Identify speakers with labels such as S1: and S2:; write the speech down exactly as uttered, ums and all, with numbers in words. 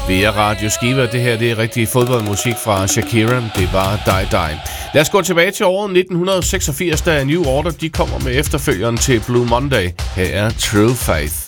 S1: via Radio Skiva. Det her det er rigtig fodboldmusik fra Shakira. Det var Die Die. Lad os gå tilbage til året nitten seksogfirs, da New Order de kommer med efterfølgeren til Blue Monday. Her er True Faith.